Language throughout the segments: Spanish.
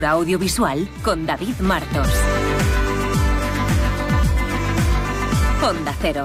Audiovisual con David Martos. Onda Cero.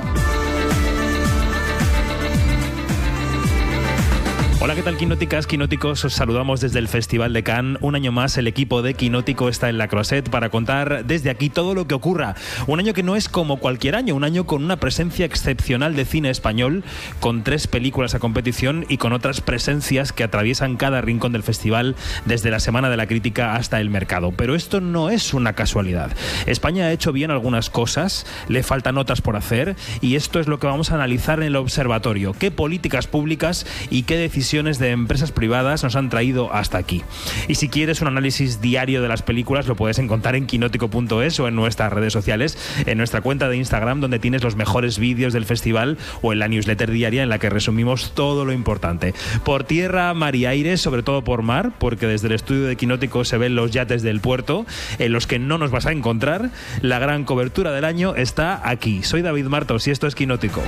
Hola, ¿qué tal, quinóticas, quinóticos? Os saludamos desde el Festival de Cannes. Un año más el equipo de Quinótico está en la Croisette para contar desde aquí todo lo que ocurra. Un año que no es como cualquier año, un año con una presencia excepcional de cine español, con 3 películas a competición y con otras presencias que atraviesan cada rincón del festival, desde la Semana de la Crítica hasta el mercado. Pero esto no es una casualidad. España ha hecho bien algunas cosas, le faltan otras por hacer, y esto es lo que vamos a analizar en el observatorio. ¿Qué políticas públicas y qué decisiones de empresas privadas nos han traído hasta aquí? Y si quieres un análisis diario de las películas, lo puedes encontrar en quinótico.es o en nuestras redes sociales, en nuestra cuenta de Instagram, donde tienes los mejores vídeos del festival, o en la newsletter diaria en la que resumimos todo lo importante. Por tierra, mar y aire, sobre todo por mar, porque desde el estudio de Quinótico se ven los yates del puerto, en los que no nos vas a encontrar. La gran cobertura del año está aquí. Soy David Martos y esto es Quinótico.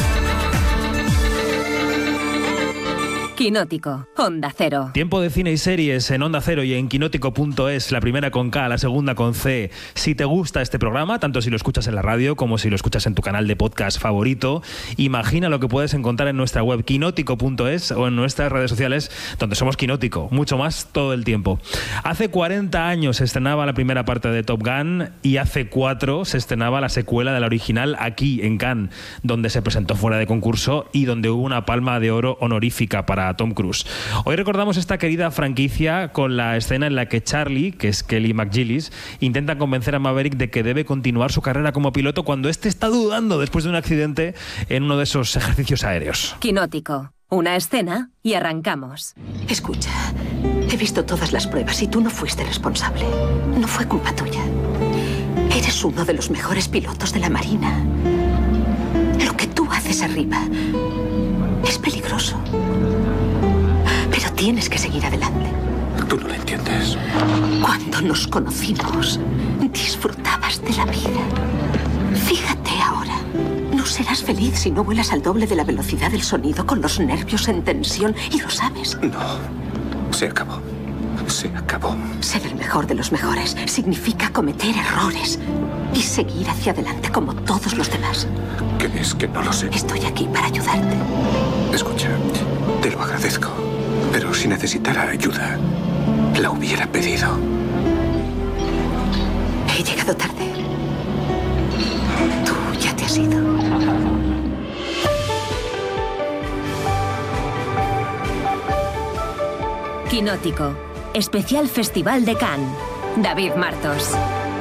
Quinótico, Onda Cero. Tiempo de cine y series en Onda Cero y en quinótico.es, la primera con K, la segunda con C. Si te gusta este programa, tanto si lo escuchas en la radio como si lo escuchas en tu canal de podcast favorito, imagina lo que puedes encontrar en nuestra web quinótico.es o en nuestras redes sociales, donde somos Quinótico, mucho más todo el tiempo. Hace 40 años se estrenaba la primera parte de Top Gun y hace 4 se estrenaba la secuela de la original aquí en Cannes, donde se presentó fuera de concurso y donde hubo una palma de oro honorífica para Tom Cruise. Hoy recordamos esta querida franquicia con la escena en la que Charlie, que es Kelly McGillis, intenta convencer a Maverick de que debe continuar su carrera como piloto cuando este está dudando después de un accidente en uno de esos ejercicios aéreos. Quinótico, una escena y arrancamos. Escucha, he visto todas las pruebas y tú no fuiste responsable. No fue culpa tuya. Eres uno de los mejores pilotos de la Marina. Lo que tú haces arriba es peligroso. Pero tienes que seguir adelante. Tú no lo entiendes. Cuando nos conocimos, disfrutabas de la vida. Fíjate ahora. No serás feliz si no vuelas al doble de la velocidad del sonido, con los nervios en tensión, y lo sabes. No. Se acabó. Se acabó. Ser el mejor de los mejores significa cometer errores y seguir hacia adelante como todos los demás. ¿Crees que no lo sé? Estoy aquí para ayudarte. Escucha, te lo agradezco, pero si necesitara ayuda, la hubiera pedido. He llegado tarde. Tú ya te has ido. Quinótico, especial Festival de Cannes. David Martos.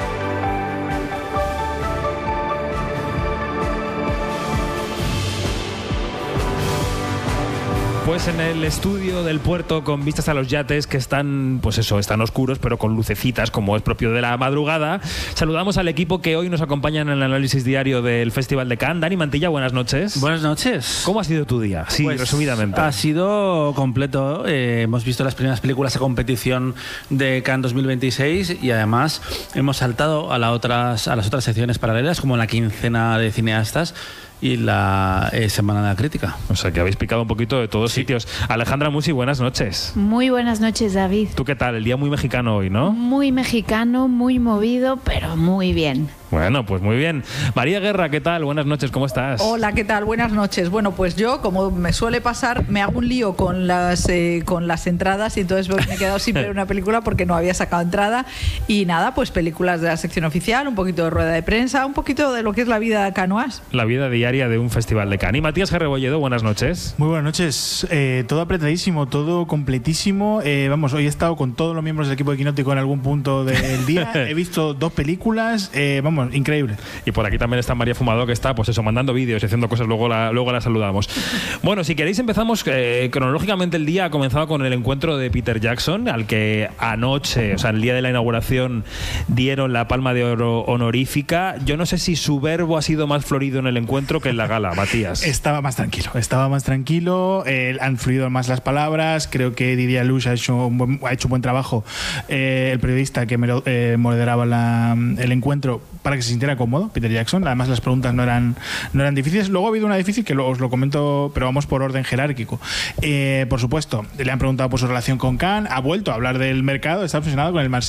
Pues en el estudio del puerto, con vistas a los yates que están, pues eso, están oscuros, pero con lucecitas, como es propio de la madrugada, saludamos al equipo que hoy nos acompaña en el análisis diario del Festival de Cannes. Dani Mantilla, buenas noches. Buenas noches. ¿Cómo ha sido tu día? Sí, pues, resumidamente. Ha sido completo. Hemos visto las primeras películas a competición de Cannes 2026 y además hemos saltado a las otras secciones paralelas, como la quincena de cineastas y la Semana de la Crítica. O sea, que habéis picado un poquito de todos sitios. Alejandra Musi, buenas noches. Muy buenas noches, David. ¿Tú qué tal? El día muy mexicano hoy, ¿no? Muy mexicano, muy movido, pero muy bien. Bueno, pues muy bien. María Guerra, ¿qué tal? Buenas noches, ¿cómo estás? Hola, ¿qué tal? Buenas noches. Bueno, pues yo, como me suele pasar, me hago un lío con las entradas y entonces me he quedado sin ver una película porque no había sacado entrada. Y nada, pues películas de la sección oficial, un poquito de rueda de prensa, un poquito de lo que es la vida canoas. La vida diaria de un festival de Cannes. Y Matías Gerrebolledo, buenas noches. Muy buenas noches. Todo apretadísimo, todo completísimo. Vamos, hoy he estado con todos los miembros del equipo de Quinótico en algún punto del día. He visto 2 películas. Vamos, increíble. Y por aquí también está María Fumado, que está, pues eso, mandando vídeos y haciendo cosas, luego la saludamos. Bueno, si queréis empezamos cronológicamente. El día ha comenzado con el encuentro de Peter Jackson, al que anoche, o sea, el día de la inauguración, dieron la palma de oro honorífica. Yo no sé si su verbo ha sido más florido en el encuentro que en la gala, Matías. Estaba más tranquilo, han fluido más las palabras. Creo que Didier Luch ha hecho un buen trabajo, el periodista que moderaba el encuentro, para que se sintiera cómodo, Peter Jackson. Además, las preguntas no eran difíciles. Luego ha habido una difícil que os lo comento, pero vamos por orden jerárquico. Por supuesto, le han preguntado por su relación con Cannes, ha vuelto a hablar del mercado, está obsesionado con el